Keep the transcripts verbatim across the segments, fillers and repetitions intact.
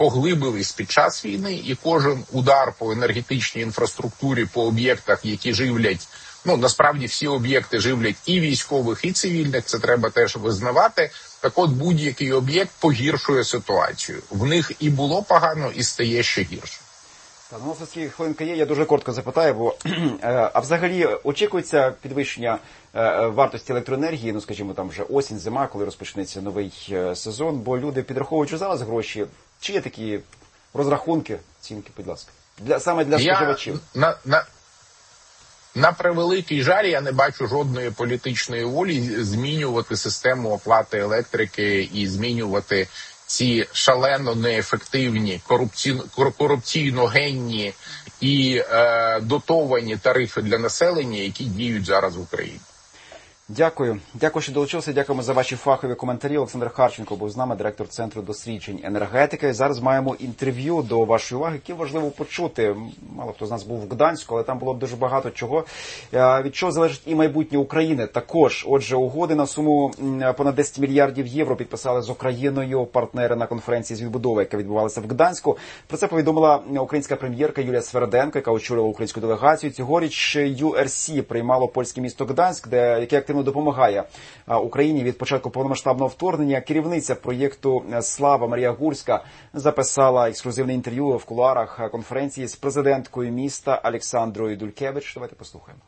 поглибились під час війни, і кожен удар по енергетичній інфраструктурі, по об'єктах, які живлять, ну, насправді всі об'єкти живлять і військових, і цивільних, це треба теж визнавати. Так от будь-який об'єкт погіршує ситуацію. В них і було погано, і стає ще гірше. Так, ну, оскільки хвилинка є, я дуже коротко запитаю, бо, а взагалі очікується підвищення вартості електроенергії, ну, скажімо, там вже осінь, зима, коли розпочнеться новий сезон, бо люди підраховують зараз гроші. Чи є такі розрахунки, оцінки, будь ласка, для, саме для споживачів? Я, на, на, на превеликий жаль, я не бачу жодної політичної волі змінювати систему оплати електрики і змінювати ці шалено неефективні, корупційно, корупційно-генні і е, дотовані тарифи для населення, які діють зараз в Україні. Дякую. Дякую, що долучилися. Дякуємо за ваші фахові коментарі. Олександр Харченко був з нами, директор Центру досліджень енергетики. Зараз маємо інтерв'ю до вашої уваги, яке важливо почути. Мало хто з нас був в Гданську, але там було дуже багато чого. Від чого залежить і майбутнє України також. Отже, угоди на суму понад десять мільярдів євро підписали з Україною партнери на конференції з відбудови, яка відбувалася в Гданську. Про це повідомила українська прем'єрка Юлія Сверденко, яка очолювала українську делегацію. Цьогоріч ю ар сі приймало польське місто Гданськ, де, яке активно допомагає Україні від початку повномасштабного вторгнення. Керівниця проєкту «Слава» Марія Гурська записала ексклюзивне інтерв'ю в кулуарах конференції з президенткою міста Олександрою Дулькевич. Давайте послухаємо.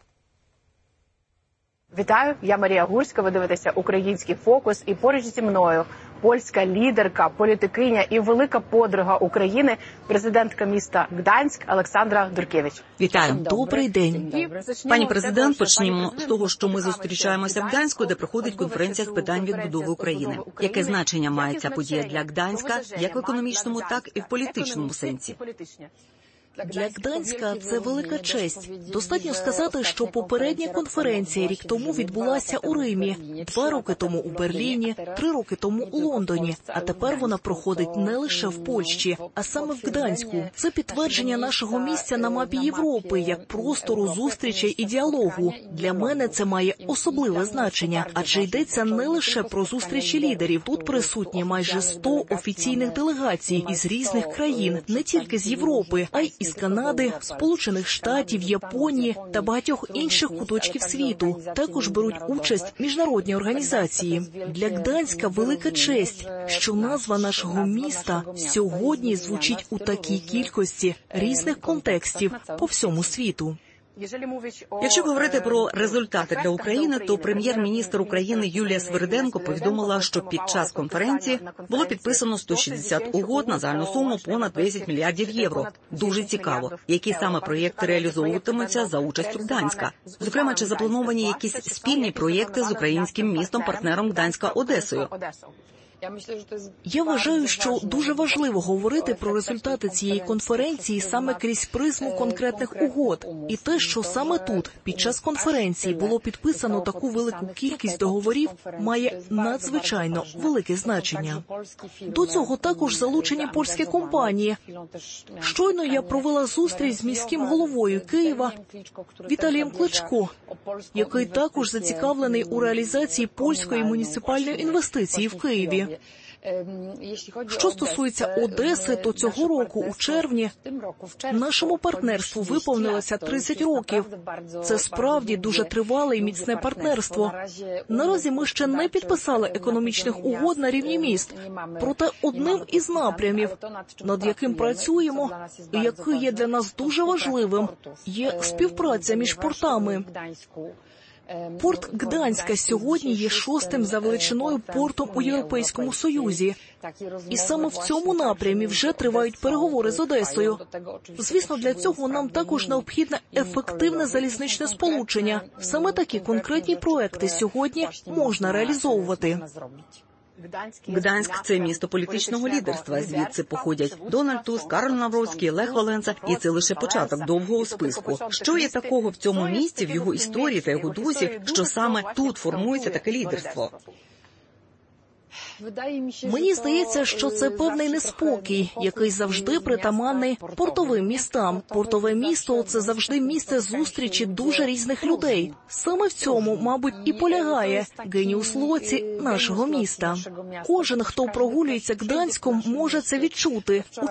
Вітаю, я Марія Гурська, ви дивитеся «Український фокус», і поруч зі мною польська лідерка, політикиня і велика подруга України, президентка міста Гданськ Олександра Дулькевич. Вітаю, добрий день. Пані президент, почнімо з того, що ми зустрічаємося в Гданську, де проходить конференція з питань відбудови України. Яке значення має ця подія для Гданська, як в економічному, так і в політичному сенсі? Для Гданська це велика честь. Достатньо сказати, що попередня конференція рік тому відбулася у Римі, два роки тому у Берліні, три роки тому у Лондоні, а тепер вона проходить не лише в Польщі, а саме в Гданську. Це підтвердження нашого місця на мапі Європи, як простору зустрічей і діалогу. Для мене це має особливе значення, адже йдеться не лише про зустрічі лідерів. Тут присутні майже сто офіційних делегацій із різних країн, не тільки з Європи, а й із Канади, Сполучених Штатів, Японії та багатьох інших куточків світу. Також беруть участь міжнародні організації. Для Гданська велика честь, що назва нашого міста сьогодні звучить у такій кількості різних контекстів по всьому світу. Якщо говорити про результати для України, то прем'єр-міністр України Юлія Сверденко повідомила, що під час конференції було підписано сто шістдесят угод на загальну суму понад десять мільярдів євро. Дуже цікаво, які саме проєкти реалізовуватимуться за участю Гданська. Зокрема, чи заплановані якісь спільні проєкти з українським містом-партнером Гданська Одесою? Я вважаю, що дуже важливо говорити про результати цієї конференції саме крізь призму конкретних угод. І те, що саме тут, під час конференції, було підписано таку велику кількість договорів, має надзвичайно велике значення. До цього також залучені польські компанії. Щойно я провела зустріч з міським головою Києва Віталієм Кличко, який також зацікавлений у реалізації польської муніципальної інвестиції в Києві. Що стосується Одеси, то цього року, у червні, нашому партнерству виповнилося тридцять років. Це справді дуже тривале і міцне партнерство. Наразі ми ще не підписали економічних угод на рівні міст. Проте одним із напрямів, над яким працюємо, і який є для нас дуже важливим, є співпраця між портами. Порт Гданська сьогодні є шостим за величиною портом у Європейському Союзі. І саме в цьому напрямі вже тривають переговори з Одесою. Звісно, для цього нам також необхідне ефективне залізничне сполучення. Саме такі конкретні проекти сьогодні можна реалізовувати. Гданськ – це місто політичного лідерства. Звідси походять Дональд Туск, Карл Навроцький, Лех Валенса. І це лише початок довгого списку. Що є такого в цьому місті, в його історії та його дусі, що саме тут формується таке лідерство? Мені здається, що це певний неспокій, який завжди притаманний портовим містам. Портове місто – це завжди місце зустрічі дуже різних людей. Саме в цьому, мабуть, і полягає геніус лоці нашого міста. Кожен, хто прогулюється Гданськом, може це відчути. У